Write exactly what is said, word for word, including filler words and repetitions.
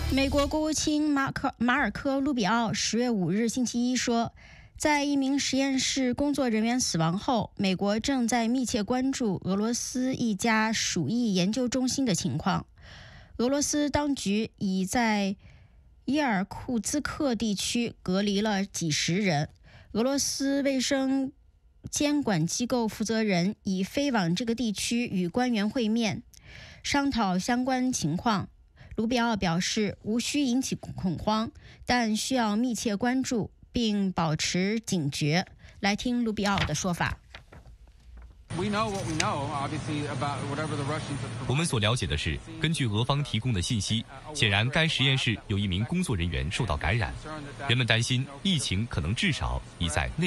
美国国务卿马克马尔科·卢比奥十月五日星期一说，在一名实验室工作人员死亡后，美国正在密切关注俄罗斯一家鼠疫研究中心的情况。俄罗斯当局已在伊尔库兹克地区隔离了几十人。俄罗斯卫生监管机构负责人已飞往这个地区与官员会面，商讨相关情况。卢比奥表示，无需引起恐慌，但需要密切关注并保持警觉。来听卢比奥的说法。 我们所了解的是，根据俄方提供的信息，显然该实验室有一名工作人员受到感染。人们担心疫情可能至少已在内